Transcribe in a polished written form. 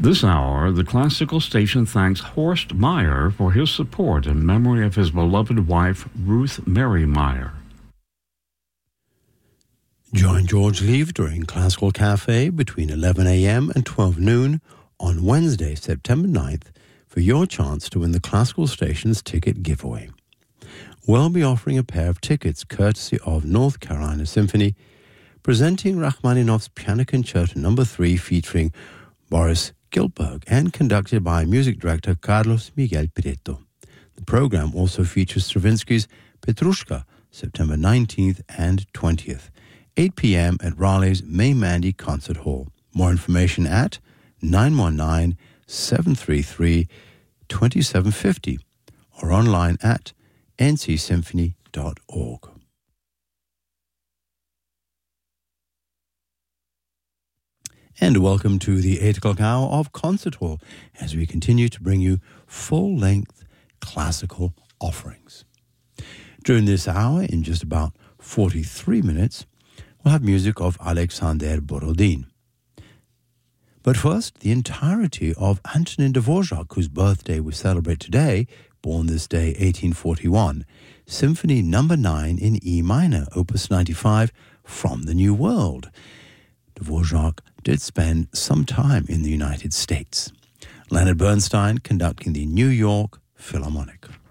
This hour, the classical station thanks Horst Meyer for his support in memory of his beloved wife, Ruth Mary Meyer. Join George Leave during Classical Cafe between 11 a.m. and 12 noon on Wednesday, September 9th, for your chance to win the Classical Station's ticket giveaway. We'll be offering a pair of tickets courtesy of North Carolina Symphony, presenting Rachmaninoff's Piano Concerto No. 3 featuring Boris Gilberg and conducted by music director Carlos Miguel Piretto. The program also features Stravinsky's Petrushka, September 19th and 20th, 8 p.m. at Raleigh's May Mandy Concert Hall. More information at 919-733-2750 or online at ncsymphony.org. And welcome to the 8 o'clock hour of Concert Hall as we continue to bring you full-length classical offerings. During this hour, in just about 43 minutes, we'll have music of Alexander Borodin. But first, the entirety of Antonin Dvorak, whose birthday we celebrate today, born this day 1841, Symphony No. 9 in E minor, Opus 95, from the New World. Dvorak did spend some time in the United States. Leonard Bernstein conducting the New York Philharmonic.